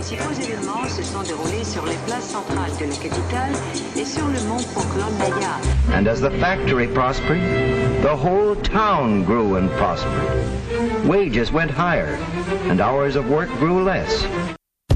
principaux événements se sont déroulés sur les places centrales de la capitale et sur le mont Poklon Naya. And as the factory prospered, the whole town grew and prospered. Wages went higher, and hours of work grew less.